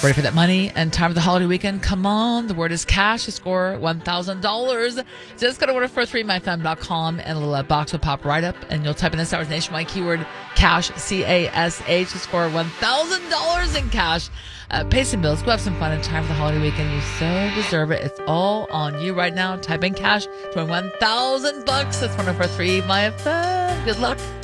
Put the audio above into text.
Ready for that money and time of the holiday weekend? Come on. The word is cash to score $1,000. Just go to order43myfm.com and a little box will pop right up and you'll type in this hour's nationwide keyword cash, C-A-S-H, to score $1,000 in cash. Pay some bills. Go have some fun in time for the holiday weekend. You so deserve it. It's all on you right now. Type in cash to win $1,000. That's 104.3 My FM. Good luck.